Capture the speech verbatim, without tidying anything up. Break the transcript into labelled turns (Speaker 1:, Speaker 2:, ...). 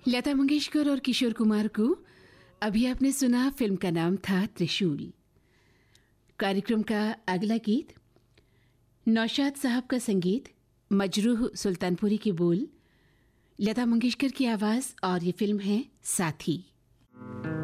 Speaker 1: लता मंगेशकर और किशोर कुमार को अभी आपने सुना। फिल्म का नाम था त्रिशूल। कार्यक्रम का अगला गीत नौशाद साहब का संगीत, मजरूह सुल्तानपुरी के बोल, लता मंगेशकर की आवाज़ और ये फिल्म है साथी।